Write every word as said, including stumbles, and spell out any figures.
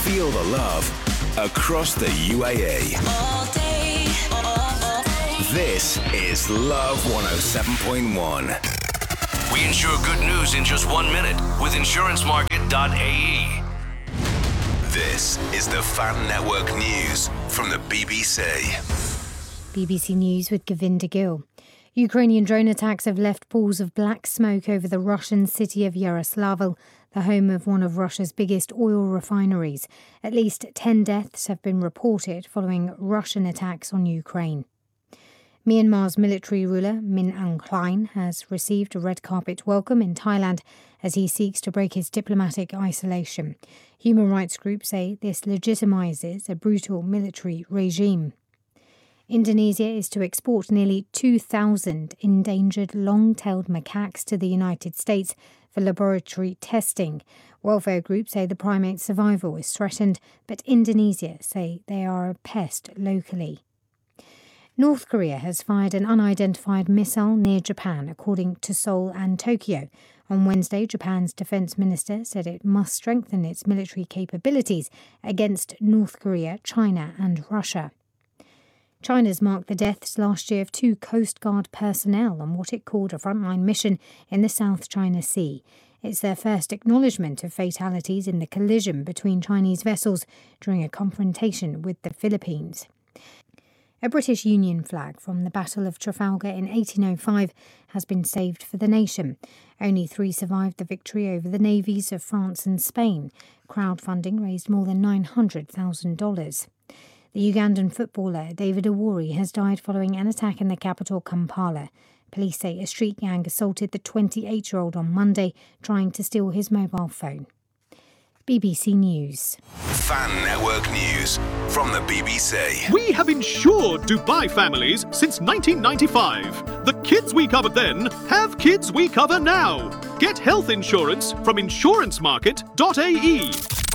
Feel the love across the U A E. All day, all day. This is Love one oh seven point one. We insure good news in just one minute with insurance market dot a e. This is the Fan Network News from the B B C. B B C News with Govinda Gill. Ukrainian drone attacks have left pools of black smoke over the Russian city of Yaroslavl, the home of one of Russia's biggest oil refineries. At least ten deaths have been reported following Russian attacks on Ukraine. Myanmar's military ruler, Min Aung Hlaing, has received a red carpet welcome in Thailand as he seeks to break his diplomatic isolation. Human rights groups say this legitimizes a brutal military regime. Indonesia is to export nearly two thousand endangered long-tailed macaques to the United States for laboratory testing. Welfare groups say the primate's survival is threatened, but Indonesia say they are a pest locally. North Korea has fired an unidentified missile near Japan, according to Seoul and Tokyo. On Wednesday, Japan's defense minister said it must strengthen its military capabilities against North Korea, China and Russia. China's marked the deaths last year of two Coast Guard personnel on what it called a frontline mission in the South China Sea. It's their first acknowledgement of fatalities in the collision between Chinese vessels during a confrontation with the Philippines. A British Union flag from the Battle of Trafalgar in eighteen oh five has been saved for the nation. Only three survived the victory over the navies of France and Spain. Crowdfunding raised more than nine hundred thousand dollars. The Ugandan footballer David Awori has died following an attack in the capital Kampala. Police say a street gang assaulted the twenty-eight-year-old on Monday, trying to steal his mobile phone. B B C News. Fan Network News from the B B C. We have insured Dubai families since nineteen ninety-five. The kids we covered then have kids we cover now. Get health insurance from insurance market dot a e.